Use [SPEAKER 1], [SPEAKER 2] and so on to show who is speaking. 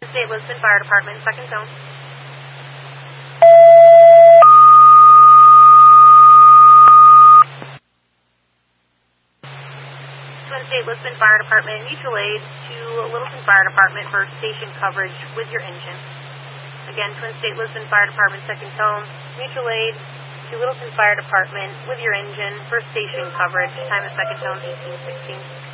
[SPEAKER 1] State Lisbon Fire Department, second tone. Twin State Lisbon Fire Department, mutual aid to Littleton Fire Department for station coverage with your engine. Again, Twin State Lisbon Fire Department, second tone, mutual aid to Littleton Fire Department with your engine for station coverage. Time of second tone, 1816.